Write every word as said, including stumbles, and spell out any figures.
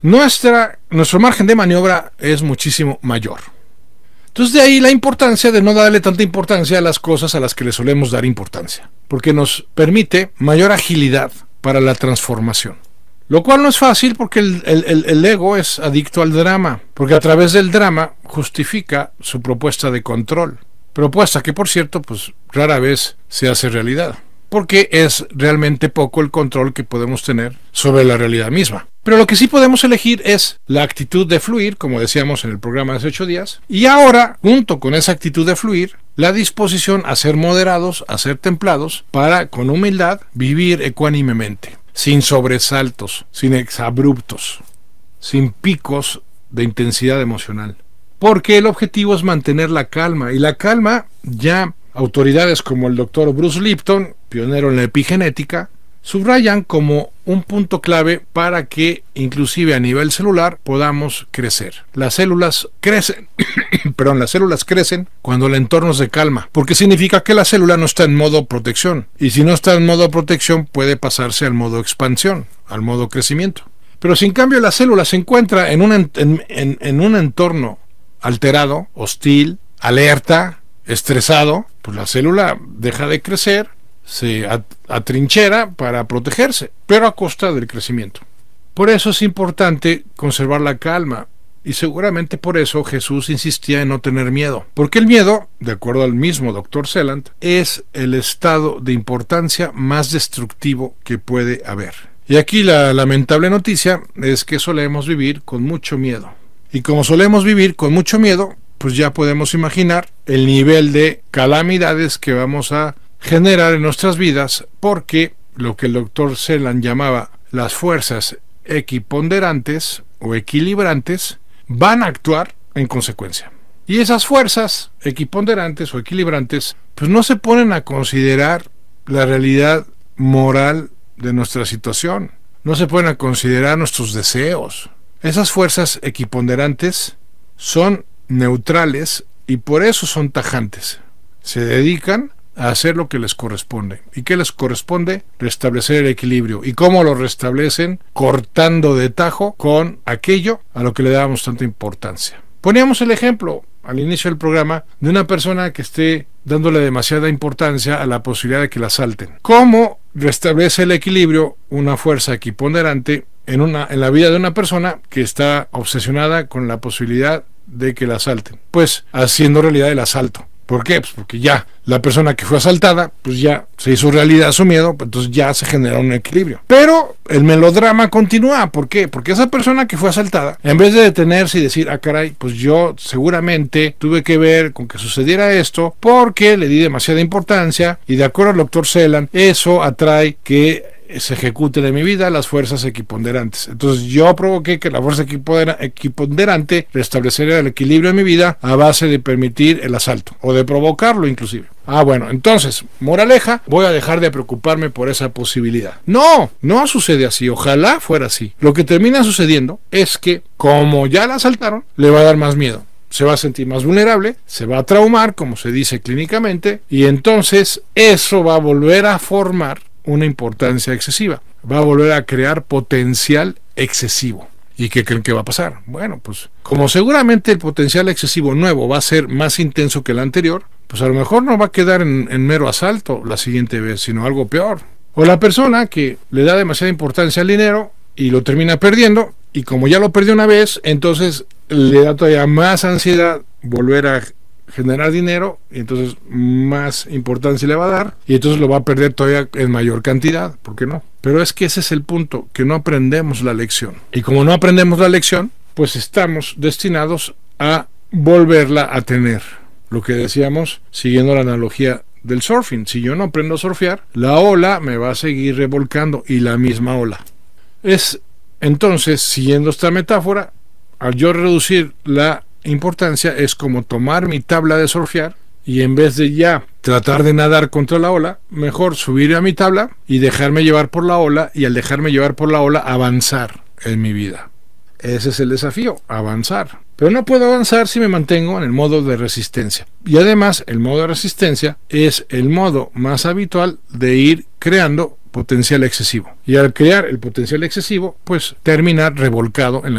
nuestra, nuestro margen de maniobra es muchísimo mayor. Entonces de ahí la importancia de no darle tanta importancia a las cosas a las que le solemos dar importancia, porque nos permite mayor agilidad para la transformación. Lo cual no es fácil porque el, el, el ego es adicto al drama, porque a través del drama justifica su propuesta de control. Propuesta que, por cierto, pues rara vez se hace realidad, porque es realmente poco el control que podemos tener sobre la realidad misma. Pero lo que sí podemos elegir es la actitud de fluir, como decíamos en el programa de hace ocho días, y ahora, junto con esa actitud de fluir, la disposición a ser moderados, a ser templados, para, con humildad, vivir ecuánimemente, sin sobresaltos, sin exabruptos, sin picos de intensidad emocional. Porque el objetivo es mantener la calma, y la calma ya autoridades como el doctor Bruce Lipton, pionero en la epigenética, subrayan como un punto clave para que inclusive a nivel celular podamos crecer. Las células crecen, perdón, las células crecen cuando el entorno es de calma, porque significa que la célula no está en modo protección, y si no está en modo protección puede pasarse al modo expansión, al modo crecimiento. Pero si en cambio la célula se encuentra en un, en, en, en un entorno alterado, hostil, alerta, estresado, pues la célula deja de crecer, se atrinchera para protegerse, pero a costa del crecimiento. Por eso es importante conservar la calma, y seguramente por eso Jesús insistía en no tener miedo, porque el miedo, de acuerdo al mismo doctor Celand, es el estado de importancia más destructivo que puede haber. Y aquí la lamentable noticia es que solemos vivir con mucho miedo. Y como solemos vivir con mucho miedo, pues ya podemos imaginar el nivel de calamidades que vamos a generar en nuestras vidas, porque lo que el doctor Celand llamaba las fuerzas equiponderantes o equilibrantes van a actuar en consecuencia. Y esas fuerzas equiponderantes o equilibrantes pues no se ponen a considerar la realidad moral de nuestra situación, no se ponen a considerar nuestros deseos. Esas fuerzas equiponderantes son neutrales y por eso son tajantes. Se dedican a hacer lo que les corresponde. ¿Y qué les corresponde? Restablecer el equilibrio. ¿Y cómo lo restablecen? Cortando de tajo con aquello a lo que le dábamos tanta importancia. Poníamos el ejemplo al inicio del programa de una persona que esté dándole demasiada importancia a la posibilidad de que la asalten. ¿Cómo restablece el equilibrio una fuerza equiponderante en, una, en la vida de una persona que está obsesionada con la posibilidad de que la asalten? Pues haciendo realidad el asalto. ¿Por qué? Pues porque ya la persona que fue asaltada, pues ya se hizo realidad su miedo, pues entonces ya se genera un equilibrio. Pero el melodrama continúa. ¿Por qué? Porque esa persona que fue asaltada, en vez de detenerse y decir, ah caray, pues yo seguramente tuve que ver con que sucediera esto porque le di demasiada importancia, y de acuerdo al doctor Celand, eso atrae que se ejecuten en mi vida las fuerzas equiponderantes. Entonces yo provoqué que la fuerza equiponderante restableciera el equilibrio en mi vida a base de permitir el asalto, o de provocarlo inclusive. Ah, bueno, entonces, moraleja, voy a dejar de preocuparme por esa posibilidad. No, no sucede así, ojalá fuera así. Lo que termina sucediendo es que, como ya la asaltaron, le va a dar más miedo. Se va a sentir más vulnerable, se va a traumar, como se dice clínicamente, y entonces eso va a volver a formar una importancia excesiva, va a volver a crear potencial excesivo. ¿Y qué creen que va a pasar? Bueno, pues como seguramente el potencial excesivo nuevo va a ser más intenso que el anterior, pues a lo mejor no va a quedar en, en mero asalto la siguiente vez, sino algo peor. O la persona que le da demasiada importancia al dinero y lo termina perdiendo, y como ya lo perdió una vez, entonces le da todavía más ansiedad volver a generar dinero, y entonces más importancia le va a dar, y entonces lo va a perder todavía en mayor cantidad. ¿Por qué no? Pero es que ese es el punto, que no aprendemos la lección, y como no aprendemos la lección, pues estamos destinados a volverla a tener. Lo que decíamos, siguiendo la analogía del surfing, si yo no aprendo a surfear, la ola me va a seguir revolcando, y la misma ola. Es entonces, siguiendo esta metáfora, al yo reducir la importancia, es como tomar mi tabla de surfear y en vez de ya tratar de nadar contra la ola, mejor subir a mi tabla y dejarme llevar por la ola, y al dejarme llevar por la ola avanzar en mi vida. Ese es el desafío, avanzar. Pero no puedo avanzar si me mantengo en el modo de resistencia. Y además el modo de resistencia es el modo más habitual de ir creando potencial excesivo. Y al crear el potencial excesivo, pues termina revolcado en la